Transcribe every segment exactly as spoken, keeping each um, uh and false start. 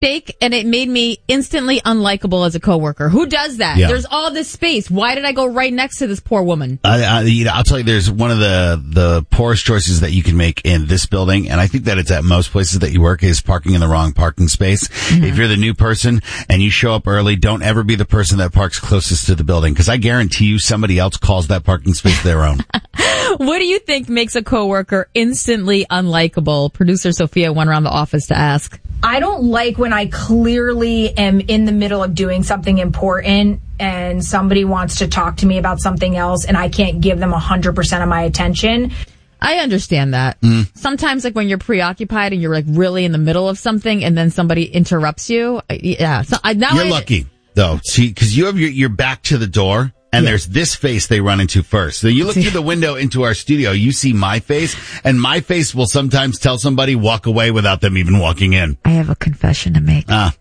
mistake, and it made me instantly unlikable as a coworker. Who does that? Yeah. There's all this space. Why did I go right next to this poor woman? I, I, you know, I'll tell you, there's one of the, the poorest choices that you can make in this building, and I think that it's at most places that you work, is parking in the wrong parking space. Mm-hmm. If you're the new person and you show up early, don't ever be the person that parks closest to the building, because I guarantee you somebody else calls that parking space their own. What do you think makes a coworker instantly unlikable? Producer Sophia went around the office to ask. I don't like when I clearly am in the middle of doing something important and somebody wants to talk to me about something else and I can't give them one hundred percent of my attention. I understand that. Mm. Sometimes, like, when you're preoccupied and you're, like, really in the middle of something and then somebody interrupts you. Yeah. So I, now You're I, lucky, though. See, because you have your, your back to the door. And yeah. There's this face they run into first. So you look through the window into our studio, you see my face, and my face will sometimes tell somebody walk away without them even walking in. I have a confession to make. Ah.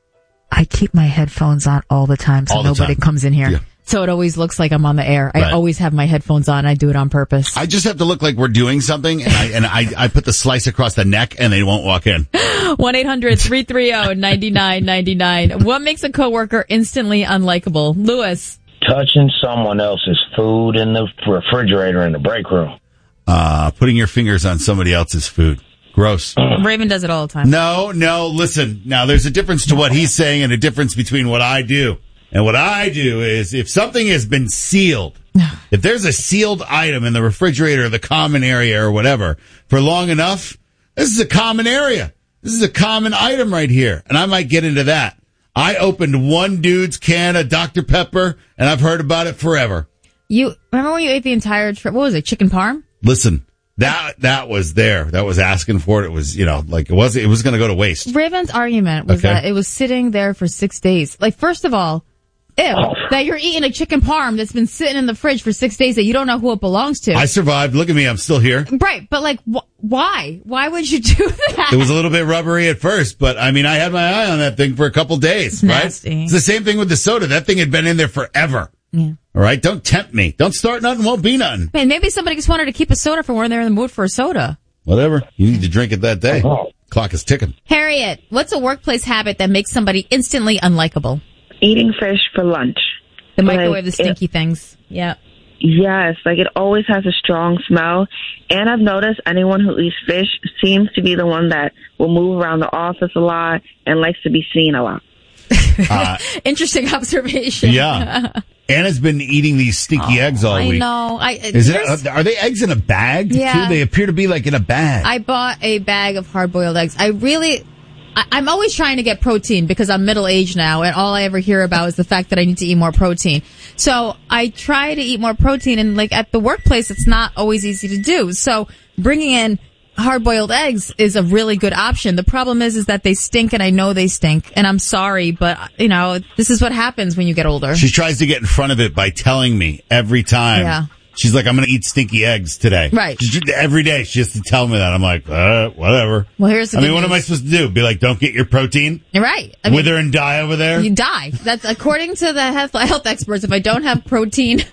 I keep my headphones on all the time so all the nobody time. comes in here. Yeah. So it always looks like I'm on the air. I Right. always have my headphones on. I do it on purpose. I just have to look like we're doing something, and I and I, I put the slice across the neck, and they won't walk in. one eight hundred three three zero nine nine nine nine. What makes a coworker instantly unlikable? Lewis. Touching someone else's food in the refrigerator in the break room. Uh, putting your fingers on somebody else's food. Gross. Raven does it all the time. No, no, listen. Now, there's a difference to what he's saying and a difference between what I do. And what I do is, if something has been sealed, if there's a sealed item in the refrigerator or the common area or whatever for long enough, this is a common area. This is a common item right here. And I might get into that. I opened one dude's can of Doctor Pepper, and I've heard about it forever. You remember when you ate the entire trip? What was it? Chicken parm? Listen, that that was there. That was asking for it. It was, you know, like it was. It was going to go to waste. Raven's argument was Okay. that it was sitting there for six days. Like, first of all, ew, that you're eating a chicken parm that's been sitting in the fridge for six days that you don't know who it belongs to. I survived. Look at me. I'm still here. Right, but like, wh- why? Why would you do that? It was a little bit rubbery at first, but I mean, I had my eye on that thing for a couple days, It's right? nasty. It's the same thing with the soda. That thing had been in there forever. Yeah. All right? Don't tempt me. Don't start nothing, won't be nothing. Man, maybe somebody just wanted to keep a soda for when they're in the mood for a soda. Whatever. You need to drink it that day. Clock is ticking. Harriet, what's a workplace habit that makes somebody instantly unlikable? Eating fish for lunch. The microwave, Like, the stinky it- things. Yeah. Yes, like it always has a strong smell. And I've noticed anyone who eats fish seems to be the one that will move around the office a lot and likes to be seen a lot. Uh, Interesting observation. yeah. Anna's been eating these stinky Oh, eggs all I week. know. I, Is here's- it, are they eggs in a bag? Yeah. Too? They appear to be like in a bag. I bought a bag of hard-boiled eggs. I really, I, I'm always trying to get protein because I'm middle-aged now, and all I ever hear about is the fact that I need to eat more protein. So I try to eat more protein, and like at the workplace, it's not always easy to do. So bringing in hard-boiled eggs is a really good option. The problem is, is that they stink, and I know they stink, and I'm sorry, but you know, this is what happens when you get older. She tries to get in front of it by telling me every time. Yeah. She's like, I'm going to eat stinky eggs today. Right. She, every day she has to tell me that. I'm like, uh, whatever. Well, here's the I mean, good what am I news. supposed to do? Be like, don't get your protein? You're right. I mean, Wither and die over there? you die. That's according to the health, health experts. If I don't have protein,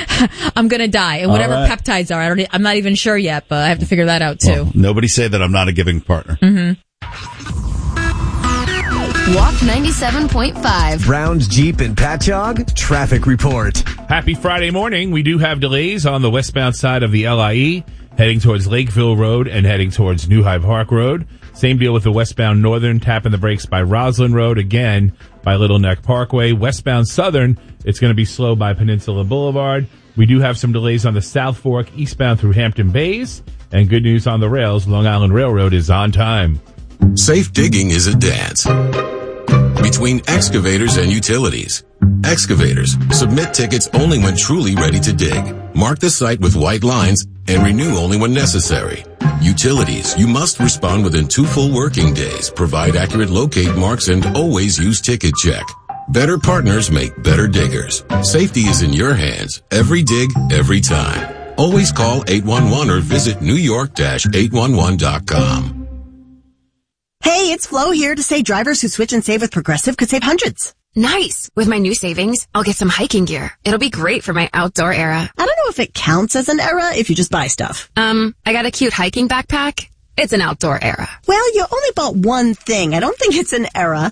I'm gonna die. And whatever All right. peptides are, I don't. I'm not even sure yet, but I have to figure that out too. Well, nobody say that I'm not a giving partner. Mm-hmm. Walk ninety-seven point five. Browns Jeep and Patchogue traffic report. Happy Friday morning. We do have delays on the westbound side of the L I E, heading towards Lakeville Road and heading towards New Hyde Park Road. Same deal with the westbound Northern, tapping the brakes by Roslyn Road, again by Little Neck Parkway. Westbound Southern, it's going to be slow by Peninsula Boulevard. We do have some delays on the South Fork, eastbound through Hampton Bays. And good news on the rails, Long Island Railroad is on time. Safe digging is a dance between excavators and utilities. Excavators, submit tickets only when truly ready to dig. Mark the site with white lines and renew only when necessary. Utilities, you must respond within two full working days, provide accurate locate marks, and always use Ticket Check. Better partners make better diggers. Safety is in your hands. Every dig, every time. Always call eight one one or visit new york dash eight one one dot com. Hey, it's Flo here to say drivers who switch and save with Progressive could save hundreds. Nice. With my new savings, I'll get some hiking gear. It'll be great for my outdoor era. I don't know if it counts as an era if you just buy stuff. Um, I got a cute hiking backpack. It's an outdoor era. Well, you only bought one thing. I don't think it's an era.